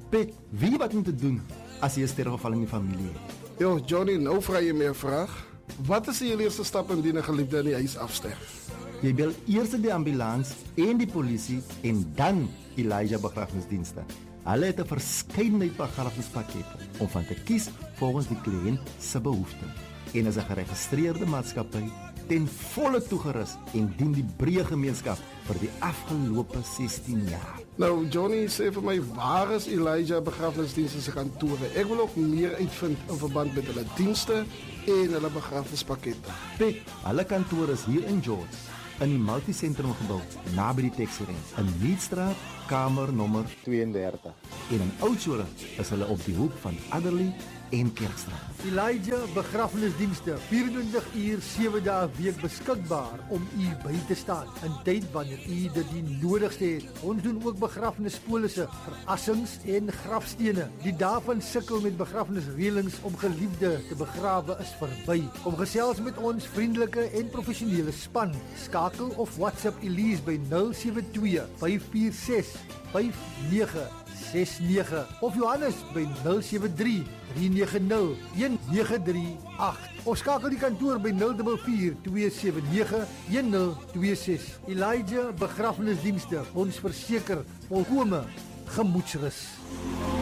Pet, wie wat om te doen as jy 'n sterfgeval in die familie het? Yo, Johnny, nou vra jy my 'n vraag. Wat is die eerste stap indien 'n geliefde in die huis afsterf? Jy bel eers die ambulans en die polisie en dan Elijah Begrafnisdienste. Hulle het 'n verskeidenheid begrafnispakkette om van te kies volgens die kliënt se behoeftes. En is 'n geregistreerde maatskappy ten volle toegerus en dien die breë gemeenskap vir die afgelope 16 jaar. Nou, Johnny, sê vir my, waar is Elijah Begrafnisdienste se kantore? Ek wil ook meer uitvind in verband met hulle dienste en hulle begrafnispakkette. Pet, hulle kantoor is hier in George, in die multisentrum gebou, naby die taxi-range, in Meadstraat, kamer nommer 32. En in Oudtshoorn is hulle op die hoek van Adderley en Kerkstraat. Elijah Begrafnisdienste, 24 uur 7 dae week beskikbaar om u by te staan in tyd wanneer u dit die nodigste het. Ons doen ook begrafnispolisse, verassings en grafstene. Die dae van sukkel met begrafnisreëlings om geliefde te begrawe is verby. Kom gesels met ons vriendelike en professionele span. Skakel of WhatsApp Elise by 072 546 5969 of Johannes by 073 390 1938 of skakel die kantoor by 044 279 1026. Elijah Begrafnisdienste, ons verseker volkome gemoedsrus.